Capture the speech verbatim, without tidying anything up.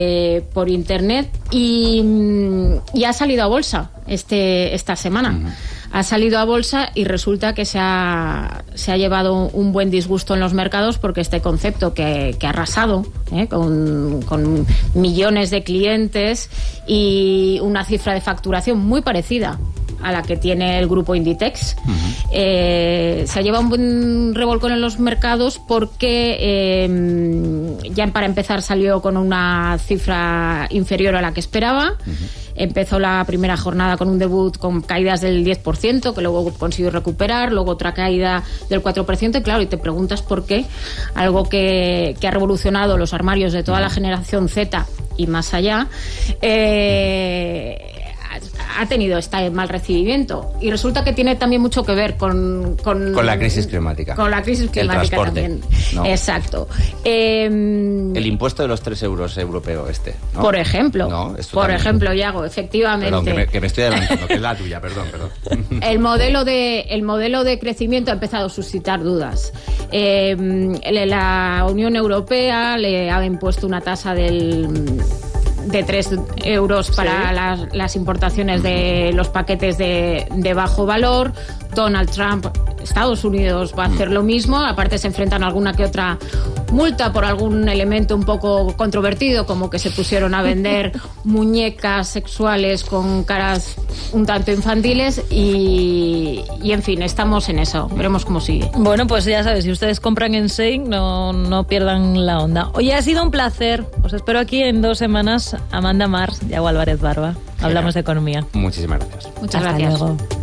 eh, por internet y, y ha salido a bolsa este, esta semana. Uh-huh. Ha salido a bolsa y resulta que se ha, se ha llevado un buen disgusto en los mercados porque este concepto que, que ha arrasado ¿eh? con, con millones de clientes y una cifra de facturación muy parecida a la que tiene el grupo Inditex, uh-huh. eh, se ha llevado un buen revolcón en los mercados porque eh, ya para empezar salió con una cifra inferior a la que esperaba. Uh-huh. Empezó la primera jornada con un debut con caídas del diez por ciento, que luego consiguió recuperar, luego otra caída del cuatro por ciento, y claro, y te preguntas por qué algo que, que ha revolucionado los armarios de toda la generación Z y más allá, eh, ha tenido este mal recibimiento. Y resulta que tiene también mucho que ver con... Con, con la crisis climática. Con la crisis climática también. ¿No? Exacto. Eh, el impuesto de los tres euros europeo este, ¿no? Por ejemplo. No, esto por también. ejemplo, Yago, efectivamente. Perdón, que me, que me estoy adelantando, que es la tuya, perdón, perdón. El modelo de, el modelo de crecimiento ha empezado a suscitar dudas. Eh, la Unión Europea le ha impuesto una tasa del... de tres euros para ¿Sí? las, las importaciones de los paquetes de, de bajo valor. Donald Trump, Estados Unidos va a hacer lo mismo. Aparte se enfrentan a alguna que otra multa por algún elemento un poco controvertido, como que se pusieron a vender muñecas sexuales con caras un tanto infantiles y, y en fin, estamos en eso. Veremos cómo sigue. Bueno, pues ya sabes, si ustedes compran en Shein, no, no pierdan la onda. Oye, ha sido un placer. Os espero aquí en dos semanas. Amanda Mars, Yago Álvarez Barba. Hablamos de economía. Muchísimas gracias. Muchas Hasta gracias. Luego.